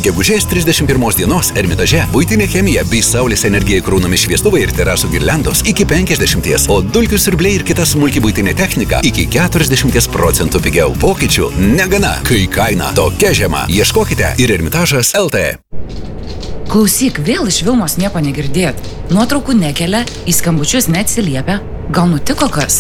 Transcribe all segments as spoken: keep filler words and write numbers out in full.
gegužės trisdešimt pirmos dienos Ermitaže buitinė chemija bei saulės energija įkraunami šviestuvai ir terasų girliandos iki penkiasdešimties, o dulkių siurbliai ir kita smulki buitinė technika iki keturiasdešimties procentų pigiau. Pokyčių negana, kai kaina tokia žema. Ieškokite ir Ermitažas L T. Klausyk, vėl iš Vilmos nieko negirdėt. Nuotraukų nekelia, į skambučius neatsiliepia. Gal nutiko kas?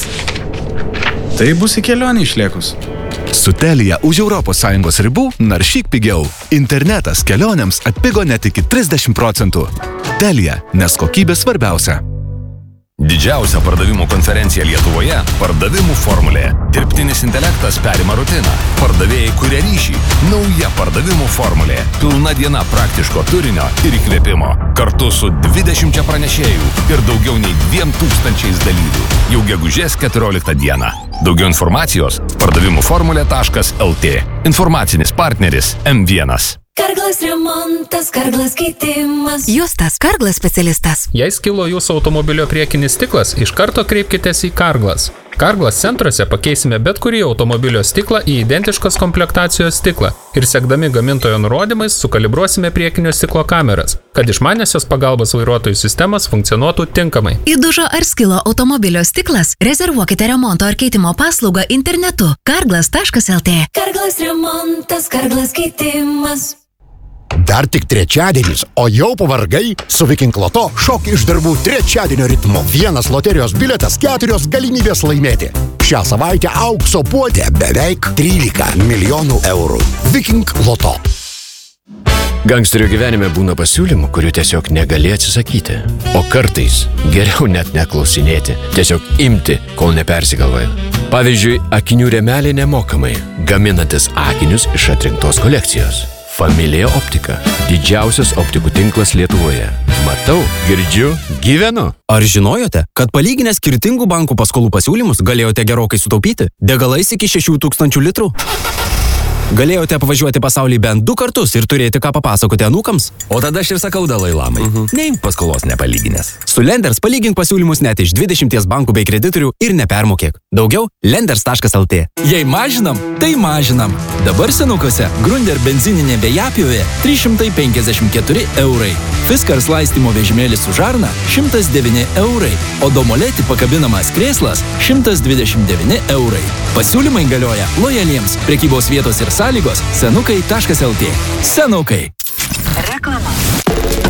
Tai bus į kelionę išliekus. Su Telia už Europos Sąjungos ribų naršyk pigiau. Internetas kelionėms atpigo net iki trisdešimt procentų. Telia, nes kokybė svarbiausia. Didžiausia pardavimų konferencija Lietuvoje – Pardavimų formulė. Dirbtinis intelektas perima rutiną. Pardavėjai kuria ryšį. Nauja pardavimų formulė. Pilna diena praktiško turinio ir įkvėpimo. Kartu su dvidešimčia pranešėjų ir daugiau nei dviem tūkstančiais dalyvių. Jau gegužės keturioliktą dieną. Daugiau informacijos – pardavimų formulė taškas L T. Informacinis partneris M vienas. Karglas remontas, Karglas keitimas. Justas, Karglas specialistas. Jei skilo jūsų automobilio priekinis stiklas, iš karto kreipkitės į Karglas. Karglas centruose pakeisime bet kurį automobilio stiklą į identiškos komplektacijos stiklą ir sekdami gamintojo nurodymais sukalibruosime priekinio stiklo kameras, kad išmaniosios pagalbos vairuotojų sistemos funkcionuotų tinkamai. Įdužo ar skilo automobilio stiklas? Rezervuokite remonto ar keitimo paslaugą internetu karglas taškas L T. Karglas remontas, Karglas keitimas. Dar tik trečiadienis, o jau pavargai? Su Viking Loto šok iš darbų trečiadienio ritmu. Vienas loterijos biletas, keturios galimybės laimėti. Šią savaitę aukso puodė beveik trylika milijonų eurų. Viking Loto. Gangsterių gyvenime būna pasiūlymų, kurių tiesiog negali atsisakyti. O kartais geriau net neklausinėti, tiesiog imti, kol nepersigalvoja. Pavyzdžiui, akinių rėmeliai nemokamai, gaminantis akinius iš atrinktos kolekcijos. Familija Optika. Didžiausias optikų tinklas Lietuvoje. Matau, girdžiu, gyvenu. Ar žinojote, kad palyginę skirtingų bankų paskolų pasiūlymus galėjote gerokai sutaupyti? Degalais iki šešių tūkstančių litrų? Galėjote apvažiuoti pasaulį bent du kartus ir turėti ką papasakoti anūkams? O tada aš ir sakau Dalai Lamai. Uh-huh. Neimk paskolos nepalyginęs. Su Lenders palygink pasiūlymus net iš dvidešimties bankų bei kreditorių ir nepermokėk. Daugiau lenders taškas L T. Jei mažinam, tai mažinam. Dabar senukose Grunder benzininė vėjapjovė trys šimtai penkiasdešimt keturi eurai. Fiskars laistymo vežimėlis su žarna šimtas devyni eurai. O Domoleti pakabinamas krėslas šimtas dvidešimt devyni eurai. Pasiūlymai galioja lojaliems prekybos vietos ir sąlygos senukai taškas L T. Senukai.